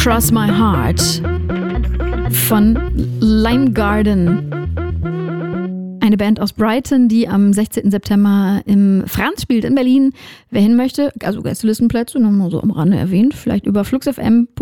Cross My Heart von Lime Garden. Eine Band aus Brighton, die am 16. September im Franz spielt in Berlin. Wer hin möchte, also Gästelistenplätze, nochmal so am Rande erwähnt, vielleicht über fluxfm